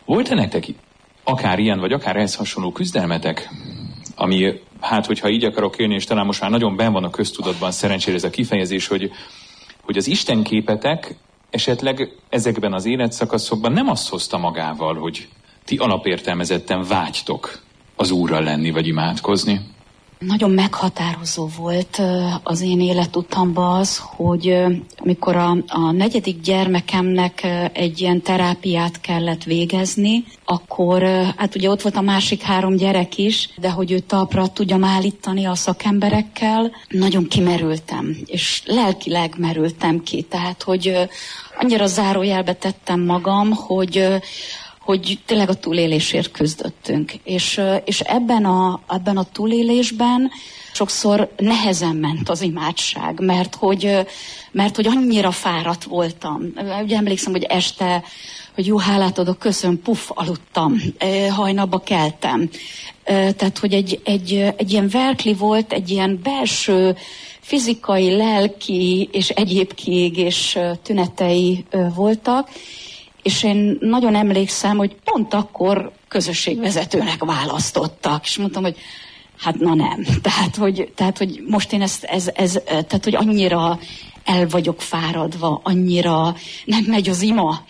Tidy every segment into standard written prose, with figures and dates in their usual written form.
Volt-e nektek akár ilyen, vagy akár ehhez hasonló küzdelmetek, ami, hát hogyha így akarok élni, és talán most már nagyon benn van a köztudatban szerencsére ez a kifejezés, hogy az istenképetek esetleg ezekben az életszakaszokban nem azt hozta magával, hogy ti alapértelmezetten vágytok az Úrral lenni, vagy imádkozni? Nagyon meghatározó volt az én életutamban az, hogy amikor a 4. gyermekemnek egy ilyen terápiát kellett végezni, akkor hát ugye ott volt a másik 3 gyerek is, de hogy őt talpra tudjam állítani a szakemberekkel, nagyon kimerültem, és lelkileg merültem ki. Tehát, hogy annyira zárójelbe tettem magam, hogy tényleg a túlélésért küzdöttünk. És ebben a túlélésben sokszor nehezen ment az imádság, mert hogy annyira fáradt voltam. Ugye emlékszem, hogy este, hogy jó hálát adok, köszönöm, aludtam, hajnalba keltem. Tehát, hogy egy ilyen verkli volt, egy ilyen belső fizikai, lelki és egyéb kiégés tünetei voltak, és én nagyon emlékszem, hogy pont akkor közösségvezetőnek választottak, és mondtam, hogy hát na nem. Tehát, hogy most én tehát, hogy annyira el vagyok fáradva, annyira nem megy az ima,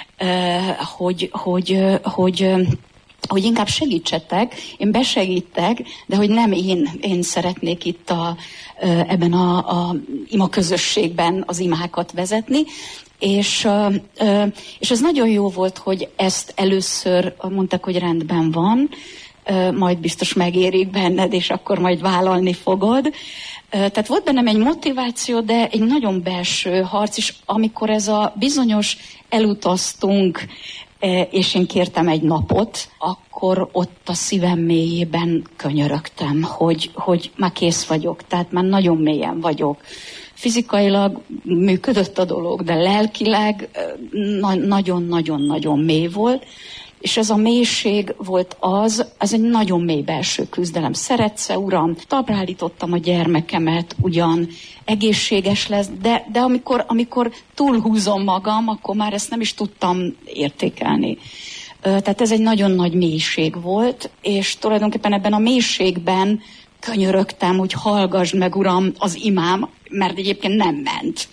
hogy inkább segítsetek, én besegítek, de hogy nem én szeretnék itt ebben a ima közösségben az imákat vezetni. És ez nagyon jó volt, hogy ezt először mondták, hogy rendben van, majd biztos megérik benned, és akkor majd vállalni fogod. Tehát volt bennem egy motiváció, de egy nagyon belső harc is, amikor ez a bizonyos elutaztunk, és én kértem egy napot, akkor ott a szívem mélyében könyörögtem, hogy már kész vagyok, tehát már nagyon mélyen vagyok. Fizikailag működött a dolog, de lelkileg nagyon-nagyon-nagyon mély volt, és ez a mélység volt ez egy nagyon mély belső küzdelem. Szeretsz-e, Uram? Talpra állítottam a gyermekemet, ugyan egészséges lesz, de amikor túlhúzom magam, akkor már ezt nem is tudtam értékelni. Tehát ez egy nagyon nagy mélység volt, és tulajdonképpen ebben a mélységben könyörögtem, hogy hallgassd meg, Uram, az imám, mert egyébként nem ment,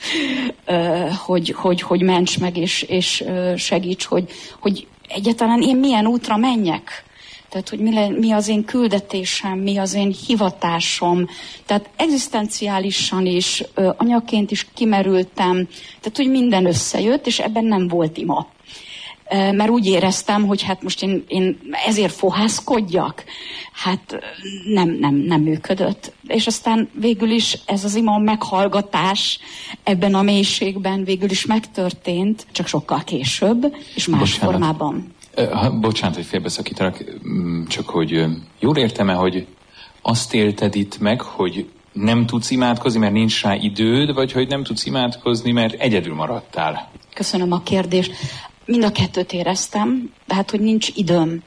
hogy ments meg, és segíts, hogy egyáltalán én milyen útra menjek. Tehát, hogy mi az én küldetésem, mi az én hivatásom. Tehát egzisztenciálisan is, anyaként is kimerültem. Tehát, hogy minden összejött, és ebben nem volt ima. Mert úgy éreztem, hogy hát most én ezért fohászkodjak. Hát nem működött. És aztán végül is ez az ima meghallgatás ebben a mélységben végül is megtörtént, csak sokkal később, és más formában. Bocsánat, hogy félbeszakítanak, csak hogy jól értem-e, hogy azt élted itt meg, hogy nem tudsz imádkozni, mert nincs rá időd, vagy hogy nem tudsz imádkozni, mert egyedül maradtál? Köszönöm a kérdést. Mind a kettőt éreztem, tehát, hogy nincs időm,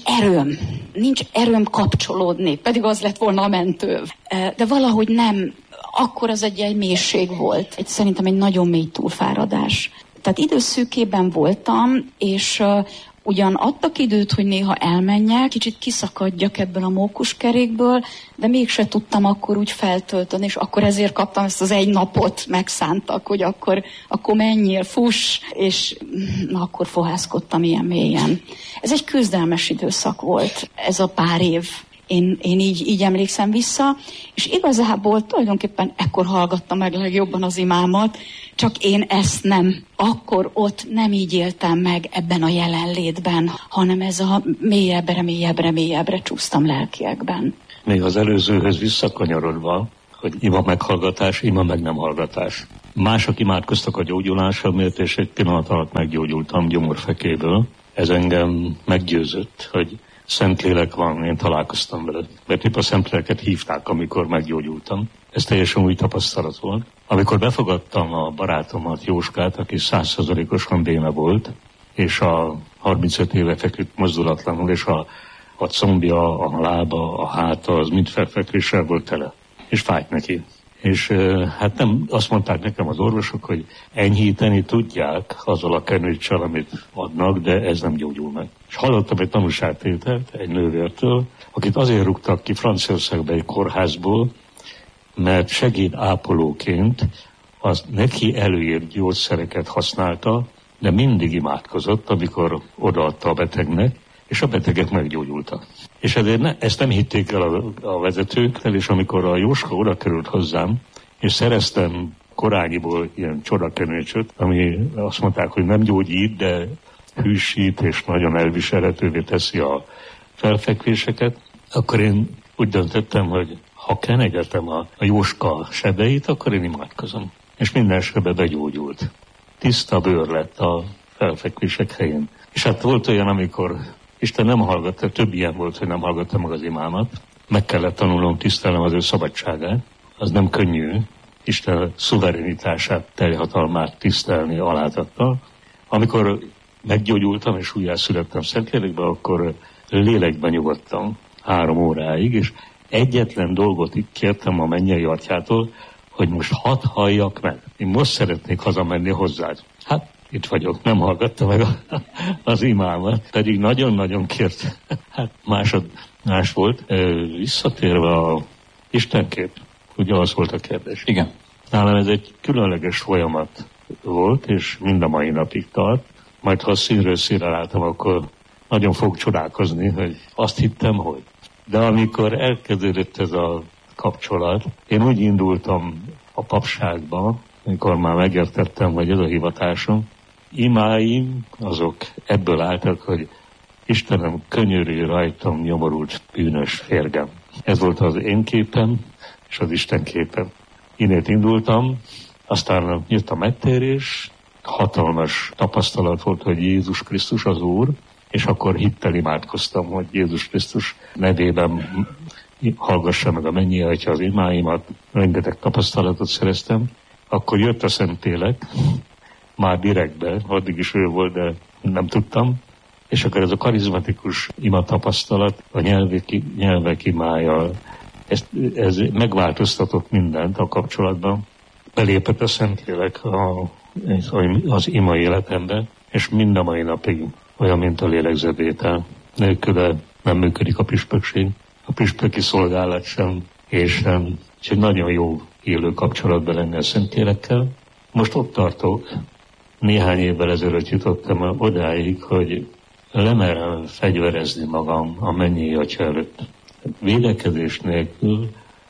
nincs erőm kapcsolódni, pedig az lett volna a mentő. De valahogy nem, akkor az egy mélység volt, szerintem egy nagyon mély túlfáradás. Tehát időszűkében voltam, és ugyan adtak időt, hogy néha elmenjek, kicsit kiszakadjak ebből a mókuskerékből, de mégse tudtam akkor úgy feltölteni, és akkor ezért kaptam ezt az egy napot, megszántak, hogy akkor menjél, fuss, és akkor fohászkodtam ilyen mélyen. Ez egy küzdelmes időszak volt, ez a pár év. Én így emlékszem vissza, és igazából tulajdonképpen ekkor hallgattam meg legjobban az imámat, csak én ezt nem. Akkor ott nem így éltem meg ebben a jelenlétben, hanem ez a mélyebbre csúsztam lelkiekben. Még az előzőhöz visszakanyarodva, hogy ima meghallgatás, ima meg nem hallgatás. Mások imádkoztak a gyógyulásomért, és egy pillanat alatt meggyógyultam gyomorfekéből. Ez engem meggyőzött, hogy Szentlélek van, én találkoztam vele. Mert épp a Szentléleket hívták, amikor meggyógyultam. Ez teljesen új tapasztalat volt. Amikor befogadtam a barátomat, Jóskát, aki 100%-osan béna volt, és a 35 éve feküdt mozdulatlanul, és a combja, a lába, a háta, az mind felfekvéssel volt tele. És fájt neki. És hát nem azt mondták nekem az orvosok, hogy enyhíteni tudják azzal a kenőccsel, amit adnak, de ez nem gyógyul meg. És hallottam egy tanúságtételt egy nővértől, akit azért rúgtak ki Franciaországba egy kórházból, mert segédápolóként az neki előírt gyógyszereket használta, de mindig imádkozott, amikor odaadta a betegnek, és a betegek meggyógyultak. És ezért ezt nem hitték el a vezetőkkel, és amikor a Jóska oda került hozzám, és szereztem korányiból ilyen csodakenőcsöt, ami azt mondták, hogy nem gyógyít, de hűsít, és nagyon elviselhetővé teszi a felfekvéseket, akkor én úgy döntöttem, hogy ha kenegetem a Jóska sebeit, akkor én imádkozom. És minden sebe begyógyult. Tiszta bőr lett a felfekvések helyén. És hát volt olyan, amikor Isten nem hallgatta, több ilyen volt, hogy nem hallgatta meg az imámat. Meg kellett tanulnom, tisztelnem az ő szabadságát. Az nem könnyű. Isten szuverenitását, teljhatalmát tisztelni alátattal. Amikor meggyógyultam és újjászülettem Szentlélekbe, akkor lélekben nyugodtam 3 óráig, és egyetlen dolgot kértem a mennyei atyától, hogy most hadd halljak meg. Én most szeretnék hazamenni hozzád. Hát itt vagyok, nem hallgatta meg az imámat, pedig nagyon-nagyon kért. Hát más volt. Visszatérve a Istenkép, ugye az volt a kérdés. Igen. Nálam ez egy különleges folyamat volt, és mind a mai napig tart. Majd ha színről színre láttam, akkor nagyon fog csodálkozni, hogy azt hittem, hogy. De amikor elkezdődött ez a kapcsolat, én úgy indultam a papságba, amikor már megértettem, hogy ez a hivatásom, imáim azok ebből álltak, hogy Istenem, könyörülj rajtam, nyomorult bűnös férgem. Ez volt az én képem, és az Isten képem. Innét indultam, aztán jött a megtérés, hatalmas tapasztalat volt, hogy Jézus Krisztus az Úr, és akkor hittel imádkoztam, hogy Jézus Krisztus nevében hallgassa meg a mennyi atya az imáimat, rengeteg tapasztalatot szereztem. Akkor jött a Szentlélek, már direktbe, addig is ő volt, de nem tudtam. És akkor ez a karizmatikus imatapasztalat, a nyelvek imája, ez megváltoztatott mindent a kapcsolatban. Belépett a Szentlélek az ima életembe, és mind a mai napig olyan, mint a lélegzetvétel. Nélküle nem működik a püspökség, a püspöki szolgálat sem, és sem. Úgyhogy nagyon jó élő kapcsolatban lenni a Szentlélekkel. Most ott tartok, néhány évvel ezelőtt jutottam odáig, hogy lemerem fegyverezni magam a mennyei atya előtt. Védekezés nélkül,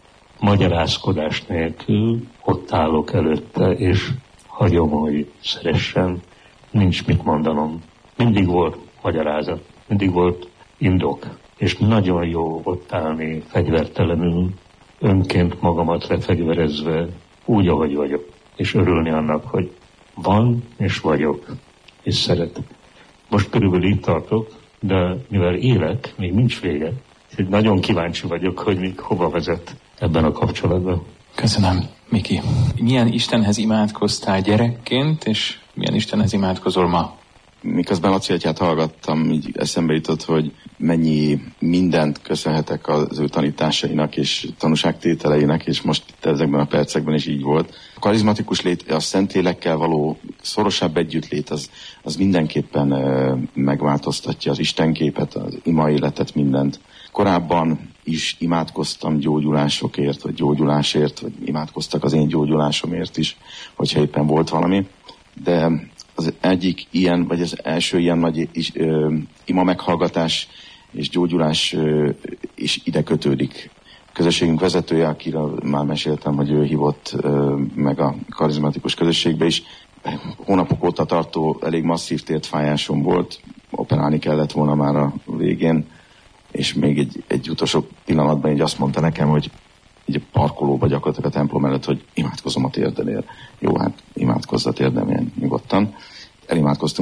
magyarázkodás nélkül ott állok előtte, és hagyom, hogy szeressen, nincs mit mondanom. Mindig volt magyarázat, mindig volt indok, és nagyon jó ott állni fegyvertelenül, önként magamat lefegyverezve, úgy, ahogy vagyok, és örülni annak, hogy van, és vagyok, és szeretek. Most körülbelül itt tartok, de mivel élek, még nincs vége, és nagyon kíváncsi vagyok, hogy még hova vezet ebben a kapcsolatban. Köszönöm, Miki. Milyen Istenhez imádkoztál gyerekként, és milyen Istenhez imádkozol ma? Miközben Laci atyát hallgattam, így eszembe jutott, hogy mennyi mindent köszönhetek az ő tanításainak és tanúságtételeinek, és most itt ezekben a percekben is így volt. A karizmatikus lét, a Szentlélekkel való szorosabb együttlét, az mindenképpen megváltoztatja az Istenképet, az ima életet, mindent. Korábban is imádkoztam gyógyulásokért, vagy gyógyulásért, vagy imádkoztak az én gyógyulásomért is, hogyha éppen volt valami, de az egyik ilyen, vagy az első ilyen nagy ima meghallgatás és gyógyulás is ide kötődik. A közösségünk vezetője, akiről már meséltem, hogy ő hívott meg a karizmatikus közösségbe is, hónapok óta tartó elég masszív tértfájásom volt, operálni kellett volna már a végén, és még egy utolsó pillanatban így azt mondta nekem, hogy így a parkolóba gyakorlatilag a templom előtt, hogy imádkozom a térdemért. Jó, hát imádkozz a térdemért nyugodtan. Elimádkoztunk